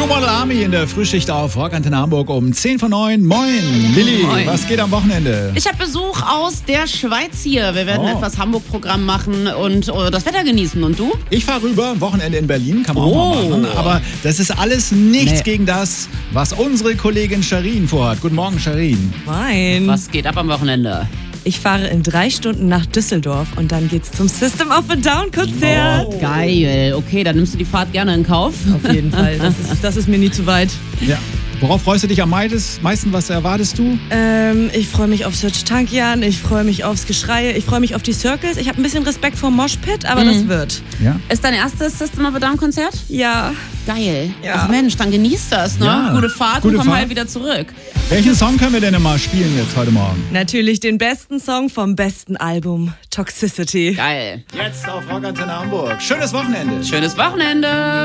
New Model Army in der Frühschicht auf Rockantenne Hamburg um 10:09. Moin, Lilly, Moin. Was geht am Wochenende? Ich habe Besuch aus der Schweiz hier. Wir werden etwas Hamburg-Programm machen und das Wetter genießen. Und du? Ich fahre rüber, Wochenende in Berlin, kann man auch mal machen. Aber das ist alles nichts gegen das, was unsere Kollegin Sharin vorhat. Guten Morgen, Sharin. Moin. Was geht ab am Wochenende? Ich fahre in 3 Stunden nach Düsseldorf und dann geht's zum System of a Down Konzert. Oh. Geil. Okay, dann nimmst du die Fahrt gerne in Kauf. Auf jeden Fall. Das ist mir nie zu weit. Ja. Worauf freust du dich am meisten? Was erwartest du? Ich freue mich auf Serj Tankian, ich freue mich aufs Geschrei, ich freue mich auf die Circles. Ich habe ein bisschen Respekt vor Moshpit, aber das wird. Ja. Ist dein erstes System of a Down Konzert? Ja. Geil. Ja. Ach Mensch, dann genieß das, ne? Ja. Gute Fahrt Gute und komm Fahrt. halt wieder zurück. Welchen Song können wir denn mal spielen jetzt heute Morgen? Natürlich den besten Song vom besten Album, Toxicity. Geil. Jetzt auf Rockantenne Hamburg. Schönes Wochenende. Schönes Wochenende.